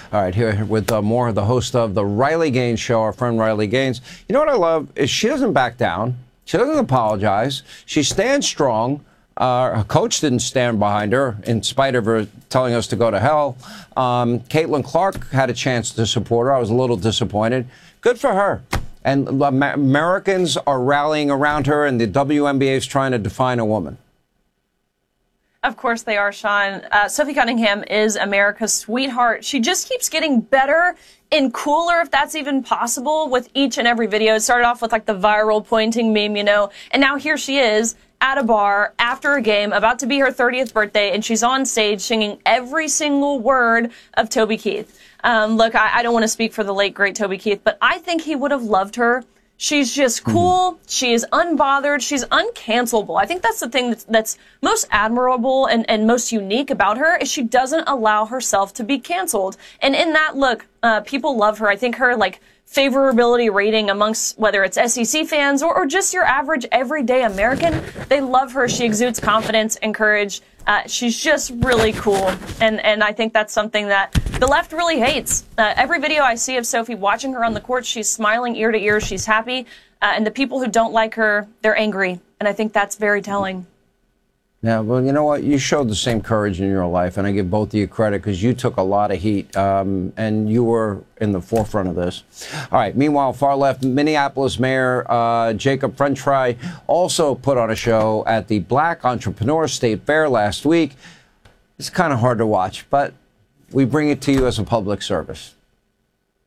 All right, here with more of the host of the Riley Gaines Show, our friend Riley Gaines. You know what I love is she doesn't back down. She doesn't apologize. She stands strong. Her coach didn't stand behind her in spite of her telling us to go to hell. Caitlin Clark had a chance to support her. I was a little disappointed. Good for her. And Americans are rallying around her, and the WNBA is trying to define a woman. Of course they are, Sean. Sophie Cunningham is America's sweetheart. She just keeps getting better and cooler, if that's even possible, with each and every video. It started off with like the viral pointing meme, you know, and now here she is at a bar after a game, about to be her 30th birthday, and she's on stage singing every single word of Toby Keith. Look, I don't want to speak for the late, great Toby Keith, but I think he would have loved her. She's just cool. She is unbothered. She's uncancelable. I think that's the thing that's most admirable and most unique about her is she doesn't allow herself to be canceled. And in that, look, people love her. I think her, like, favorability rating amongst whether it's SEC fans or just your average everyday American, they love her. She exudes confidence and courage. She's just really cool. And I think that's something that the left really hates. Every video I see of Sophie watching her on the court, she's smiling ear to ear. She's happy. And the people who don't like her, they're angry. And I think that's very telling. Yeah, well, you know what? You showed the same courage in your life, and I give both of you credit because you took a lot of heat, and you were in the forefront of this. All right, meanwhile, far left, Minneapolis Mayor Jacob French-Fry also put on a show at the Black Entrepreneur State Fair last week. It's kind of hard to watch, but we bring it to you as a public service.